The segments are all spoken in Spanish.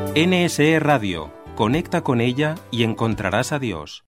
NSE Radio. Conecta con ella y encontrarás a Dios.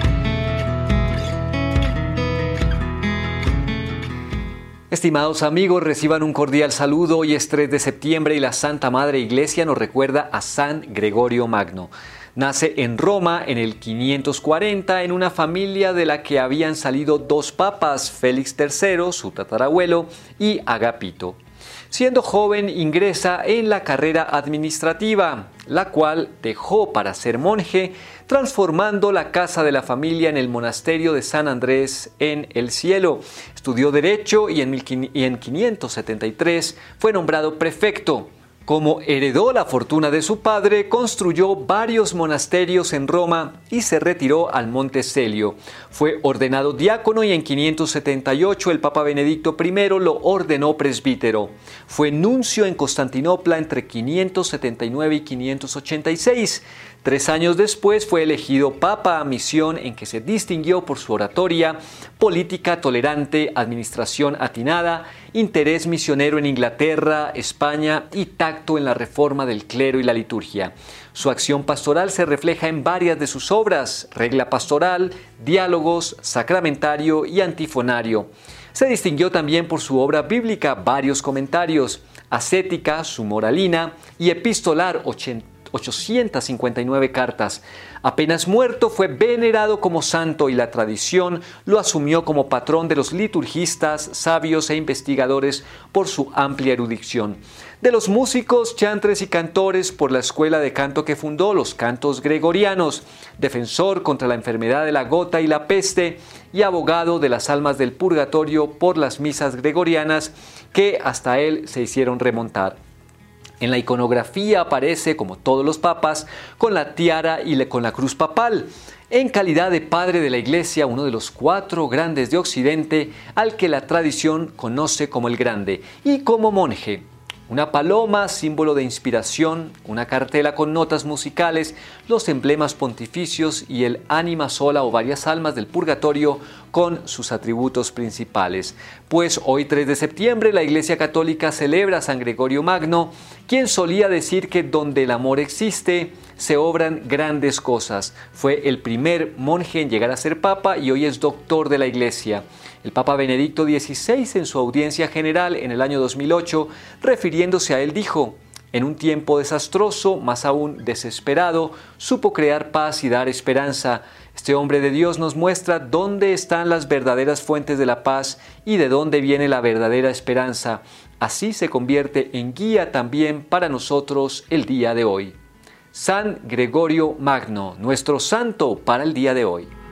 Estimados amigos, reciban un cordial saludo. Hoy es 3 de septiembre y la Santa Madre Iglesia nos recuerda a San Gregorio Magno. Nace en Roma en el 540 en una familia de la que habían salido dos papas, Félix III, su tatarabuelo, y Agapito. Siendo joven ingresa en la carrera administrativa, la cual dejó para ser monje, transformando la casa de la familia en el monasterio de San Andrés en el cielo. Estudió Derecho y en 573 fue nombrado prefecto. Como heredó la fortuna de su padre, construyó varios monasterios en Roma y se retiró al Monte Celio. Fue ordenado diácono y en 578 el Papa Benedicto I lo ordenó presbítero. Fue nuncio en Constantinopla entre 579 y 586. 3 años después fue elegido papa, misión en que se distinguió por su oratoria, política tolerante, administración atinada, interés misionero en Inglaterra, España y tacto en la reforma del clero y la liturgia. Su acción pastoral se refleja en varias de sus obras: Regla Pastoral, Diálogos, Sacramentario y Antifonario. Se distinguió también por su obra bíblica, varios comentarios, Ascética, su Moralina y Epistolar, 859 cartas. Apenas muerto, fue venerado como santo y la tradición lo asumió como patrón de los liturgistas, sabios e investigadores por su amplia erudición. De los músicos, chantres y cantores por la escuela de canto que fundó, los cantos gregorianos, defensor contra la enfermedad de la gota y la peste y abogado de las almas del purgatorio por las misas gregorianas que hasta él se hicieron remontar. En la iconografía aparece, como todos los papas, con la tiara y con la cruz papal. En calidad de padre de la Iglesia, uno de los 4 grandes de Occidente, al que la tradición conoce como el Grande, y como monje. Una paloma, símbolo de inspiración, una cartela con notas musicales, los emblemas pontificios y el ánima sola o varias almas del purgatorio con sus atributos principales. Pues hoy 3 de septiembre la Iglesia Católica celebra a San Gregorio Magno, quien solía decir que donde el amor existe, se obran grandes cosas. Fue el primer monje en llegar a ser papa y hoy es doctor de la Iglesia. El Papa Benedicto XVI, en su audiencia general en el año 2008, refiriéndose a él, dijo: en un tiempo desastroso, más aún desesperado, supo crear paz y dar esperanza. Este hombre de Dios nos muestra dónde están las verdaderas fuentes de la paz y de dónde viene la verdadera esperanza. Así se convierte en guía también para nosotros el día de hoy. San Gregorio Magno, nuestro santo para el día de hoy.